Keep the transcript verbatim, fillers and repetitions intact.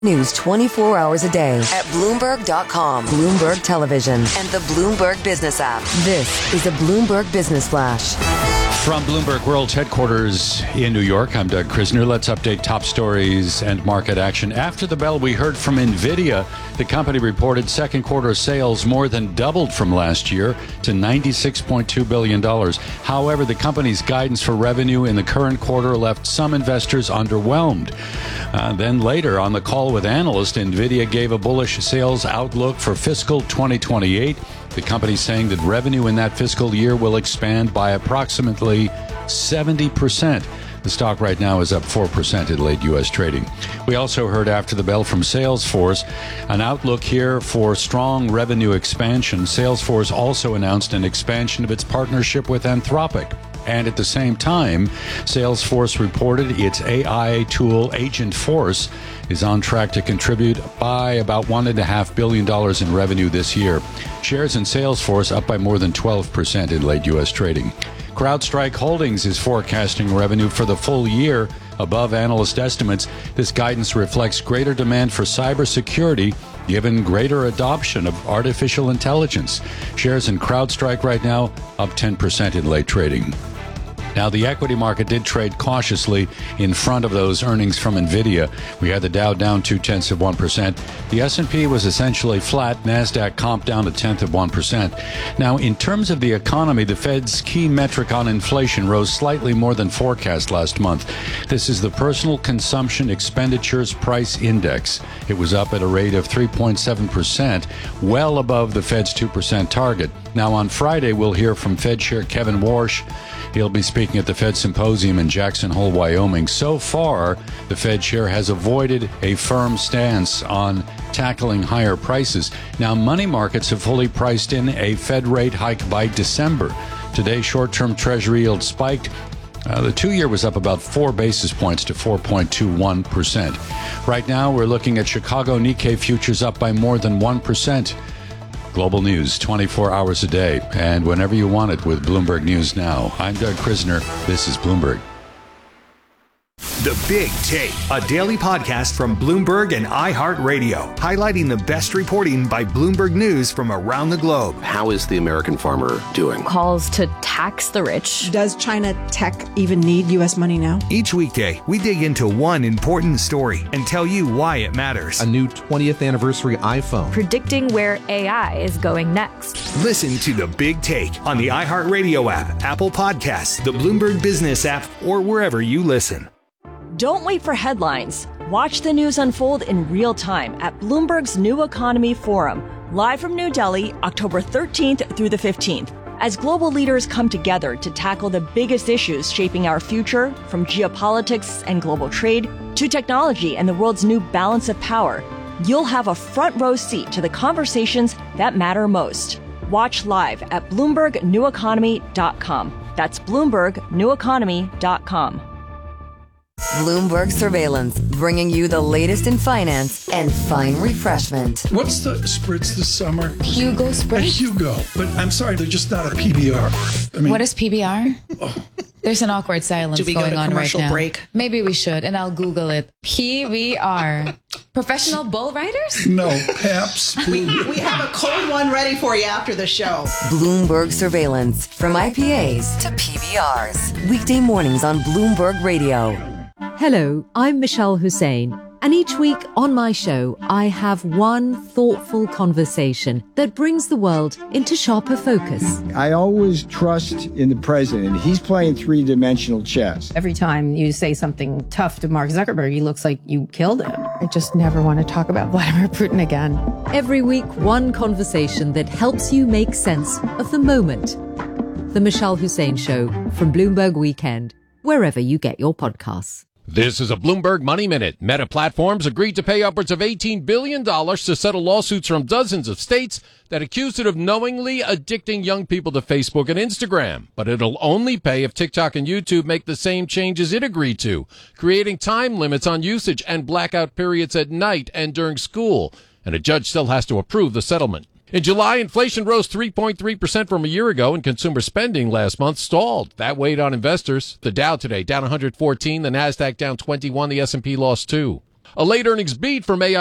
News twenty-four hours a day at Bloomberg dot com, Bloomberg Television, and the Bloomberg Business app. This is a Bloomberg Business Flash. From Bloomberg World's headquarters in New York, I'm Doug Krisner. Let's update top stories and market action. After the bell, we heard from NVIDIA. The company reported second quarter sales more than doubled from last year to ninety-six point two billion dollars. However, the company's guidance for revenue in the current quarter left some investors underwhelmed. Uh, then later on the call with analysts, NVIDIA gave a bullish sales outlook for fiscal twenty twenty-eight. The company saying that revenue in that fiscal year will expand by approximately seventy percent. The stock right now is up four percent in late U S trading. We also heard after the bell from Salesforce, an outlook here for strong revenue expansion. Salesforce also announced an expansion of its partnership with Anthropic. And at the same time, Salesforce reported its A I tool Agentforce is on track to contribute by about one point five billion dollars in revenue this year. Shares in Salesforce up by more than twelve percent in late U S trading. CrowdStrike Holdings is forecasting revenue for the full year above analyst estimates. This guidance reflects greater demand for cybersecurity given greater adoption of artificial intelligence. Shares in CrowdStrike right now up ten percent in late trading. Now, the equity market did trade cautiously in front of those earnings from NVIDIA. We had the Dow down two-tenths of one percent. The S and P was essentially flat. NASDAQ comp down a tenth of one percent. Now, in terms of the economy, the Fed's key metric on inflation rose slightly more than forecast last month. This is the Personal Consumption Expenditures Price Index. It was up at a rate of three point seven percent, well above the Fed's two percent target. Now, on Friday, we'll hear from Fed Chair Kevin Warsh. He'll be speaking at the Fed Symposium in Jackson Hole, Wyoming. So far, the Fed chair has avoided a firm stance on tackling higher prices. Now, money markets have fully priced in a Fed rate hike by December. Today, short-term Treasury yield spiked. Uh, the two-year was up about four basis points to four point two one percent. Right now, we're looking at Chicago Nikkei futures up by more than one percent. Global news twenty-four hours a day and whenever you want it with Bloomberg News Now. I'm Doug Krisner. This is Bloomberg. The Big Take, a daily podcast from Bloomberg and iHeartRadio, highlighting the best reporting by Bloomberg News from around the globe. How is the American farmer doing? Calls to tax the rich. Does China tech even need U S money now? Each weekday, we dig into one important story and tell you why it matters. A new twentieth anniversary iPhone. Predicting where A I is going next. Listen to The Big Take on the iHeartRadio app, Apple Podcasts, the Bloomberg Business app, or wherever you listen. Don't wait for headlines. Watch the news unfold in real time at Bloomberg's New Economy Forum, live from New Delhi, October thirteenth through the fifteenth. As global leaders come together to tackle the biggest issues shaping our future, from geopolitics and global trade to technology and the world's new balance of power, you'll have a front row seat to the conversations that matter most. Watch live at Bloomberg New Economy dot com. That's Bloomberg New Economy dot com. Bloomberg Surveillance, bringing you the latest in finance and fine refreshment. What's the spritz this summer? Hugo Spritz? A Hugo. But I'm sorry, they're just not a P B R. I mean, what is P B R? Oh. There's an awkward silence Do we going go to on right commercial now. Break? Maybe we should, and I'll Google it. P B R. Professional bull riders? No, Paps. we, we have a cold one ready for you after the show. Bloomberg Surveillance, from I P As to P B Rs. Weekday mornings on Bloomberg Radio. Hello, I'm Michelle Hussein, and each week on my show, I have one thoughtful conversation that brings the world into sharper focus. I always trust in the president. He's playing three-dimensional chess. Every time you say something tough to Mark Zuckerberg, he looks like you killed him. I just never want to talk about Vladimir Putin again. Every week, one conversation that helps you make sense of the moment. The Michelle Hussein Show from Bloomberg Weekend, wherever you get your podcasts. This is a Bloomberg Money Minute. Meta Platforms agreed to pay upwards of eighteen billion dollars to settle lawsuits from dozens of states that accuse it of knowingly addicting young people to Facebook and Instagram. But it'll only pay if TikTok and YouTube make the same changes it agreed to, creating time limits on usage and blackout periods at night and during school. And a judge still has to approve the settlement. In July, inflation rose three point three percent from a year ago, and consumer spending last month stalled. That weighed on investors. The Dow today down one hundred fourteen, the NASDAQ down twenty-one, the S and P lost two. A late earnings beat from A I